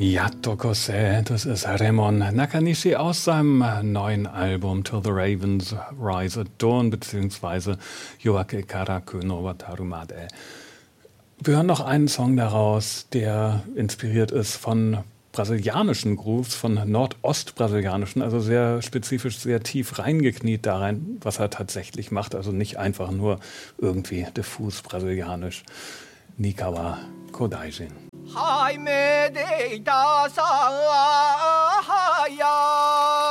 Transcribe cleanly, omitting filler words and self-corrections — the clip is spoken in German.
Yatto Kose, das ist Remon Nakanishi aus seinem neuen Album Till the Ravens Rise at Dawn bzw. Yoake Karaku no Watarumade. Wir hören noch einen Song daraus, der inspiriert ist von brasilianischen Grooves, von nordostbrasilianischen, also sehr spezifisch, sehr tief reingekniet da rein, was er tatsächlich macht, also nicht einfach nur irgendwie diffus brasilianisch. Nikawa Kodaijin. はいめでいたさはや